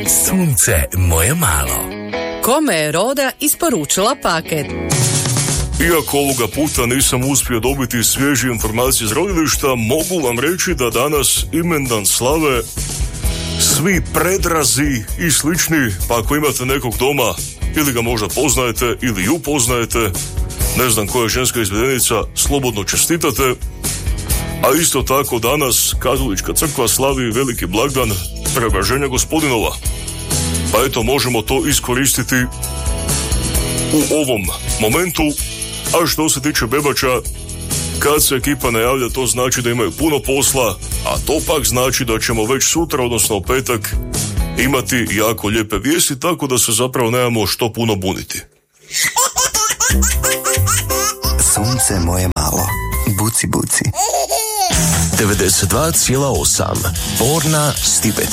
Sunce moje malo. Kome je Roda isporučila paket? Iako ovoga puta nisam uspio dobiti svježe informacije iz rodilišta, mogu vam reći da danas imendan slave svi predrazi i slični, pa ako imate nekog doma ili ga možda poznajete ili ju poznajete, ne znam koja je ženska izvedenica, slobodno čestitate. A isto tako danas Katolička crkva slavi veliki blagdan Preobraženja Gospodinova. Pa eto, možemo to iskoristiti u ovom momentu. A što se tiče bebača, kad se ekipa najavlja, to znači da imaju puno posla, a to pak znači da ćemo već sutra, odnosno u petak, imati jako lijepe vijesti, tako da se zapravo nemamo što puno buniti. Sunce moje malo, buci buci. 92,8 Borna Stipet.